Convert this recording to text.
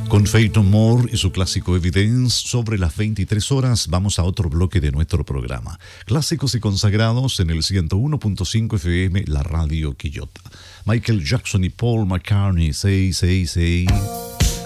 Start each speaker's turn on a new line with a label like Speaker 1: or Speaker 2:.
Speaker 1: Con Faith No More y su clásico Evidence, sobre las 23 horas vamos a otro bloque de nuestro programa. Clásicos y consagrados en el 101.5 FM, la radio Quillota. Michael Jackson y Paul McCartney, say, say, say.